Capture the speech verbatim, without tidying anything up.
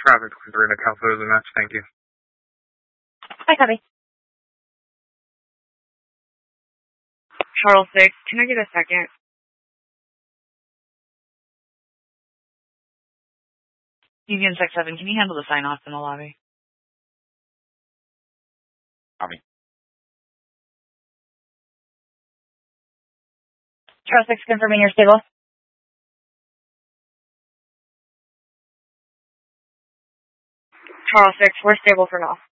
Traffic three to Cal Photos and Match, thank you. Hi, copy. Charles six, can I get a second? Union six seven, can you handle the sign-off in the lobby? Copy. Charles six, confirming you're stable. Charles six, we're stable for now.